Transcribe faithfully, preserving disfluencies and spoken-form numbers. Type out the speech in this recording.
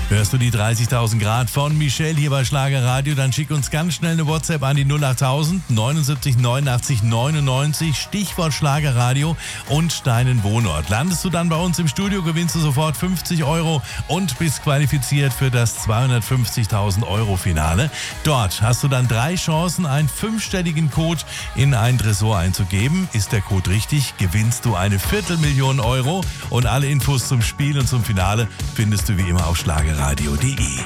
Hörst du die dreißigtausend Grad von Michelle hier bei Schlager Radio, dann schick uns ganz schnell eine WhatsApp an die null achttausend neunundsiebzig neunundachtzig neunundneunzig, Stichwort Schlager Radio und deinen Wohnort. Landest du dann bei uns im Studio, gewinnst du sofort fünfzig Euro und bist qualifiziert für das zweihundertfünfzigtausend Euro Finale. Dort hast du dann drei Chancen, einen fünfstelligen Code in ein Tresor einzugeben. Ist der Code richtig, gewinnst du eine Viertelmillion Euro und alle Infos zum Spiel und zum Finale findest du wie immer auf schlagerradio punkt de.